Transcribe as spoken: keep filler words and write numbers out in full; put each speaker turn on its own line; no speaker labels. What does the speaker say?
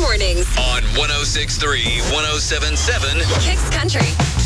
mornings
on one oh six point three, one oh seven point seven
Kicks Country.